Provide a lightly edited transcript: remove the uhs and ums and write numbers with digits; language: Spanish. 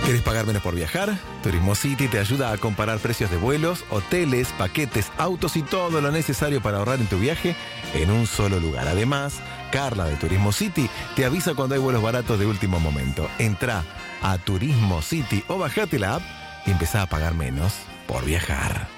¿Querés pagar menos por viajar? Turismo City te ayuda a comparar precios de vuelos, hoteles, paquetes, autos y todo lo necesario para ahorrar en tu viaje en un solo lugar. Además, Carla de Turismo City te avisa cuando hay vuelos baratos de último momento. Entrá a Turismo City o bajate la app y empezá a pagar menos por viajar.